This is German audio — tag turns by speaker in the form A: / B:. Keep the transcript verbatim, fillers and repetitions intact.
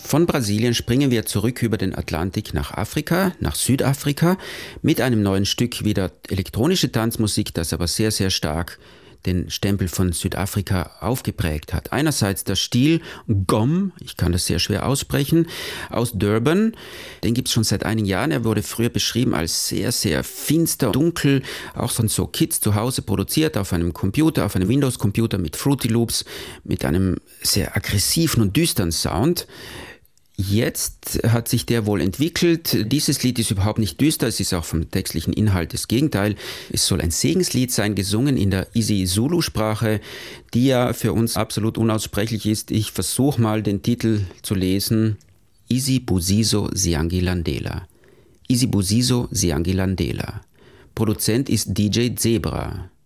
A: Von Brasilien springen wir zurück über den Atlantik nach Afrika, nach Südafrika, mit einem neuen Stück wieder elektronische Tanzmusik, das aber sehr, sehr stark den Stempel von Südafrika aufgeprägt hat. Einerseits der Stil Gqom, ich kann das sehr schwer aussprechen, aus Durban. Den gibt es schon seit einigen Jahren. Er wurde früher beschrieben als sehr, sehr finster, dunkel, auch von so Kids zu Hause produziert, auf einem Computer, auf einem Windows-Computer mit Fruity Loops, mit einem sehr aggressiven und düsteren Sound. Jetzt hat sich der wohl entwickelt. Dieses Lied ist überhaupt nicht düster, es ist auch vom textlichen Inhalt das Gegenteil. Es soll ein Segenslied sein, gesungen in der isiZulu-Sprache, die ja für uns absolut unaussprechlich ist. Ich versuche mal den Titel zu lesen. Isibusiso Siyangilandela. Isibusiso Siyangilandela. Produzent ist D J Zebra.